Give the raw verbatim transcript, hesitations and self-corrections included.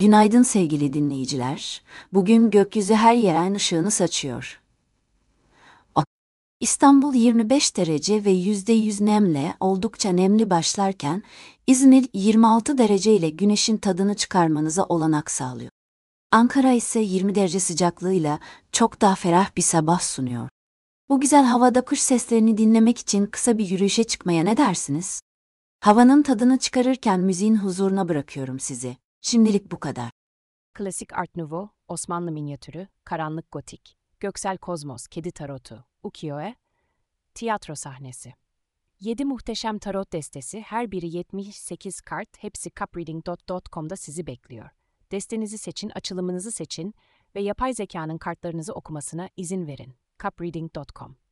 Günaydın sevgili dinleyiciler. Bugün gökyüzü her yere ışığını saçıyor. O- İstanbul yirmi beş derece ve yüzde yüz nemle oldukça nemli başlarken İzmir yirmi altı derece ile güneşin tadını çıkarmanıza olanak sağlıyor. Ankara ise yirmi derece sıcaklığıyla çok daha ferah bir sabah sunuyor. Bu güzel havada kuş seslerini dinlemek için kısa bir yürüyüşe çıkmaya ne dersiniz? Havanın tadını çıkarırken müziğin huzuruna bırakıyorum sizi. Şimdilik bu kadar. Klasik Art Nouveau, Osmanlı minyatürü, karanlık gotik, göksel kozmos, kedi tarotu, ukiyo-e, tiyatro sahnesi. Yedi muhteşem tarot destesi, her biri yetmiş sekiz kart, hepsi cupreading nokta com'da sizi bekliyor. Destenizi seçin, açılımınızı seçin ve yapay zekanın kartlarınızı okumasına izin verin. cupreading nokta com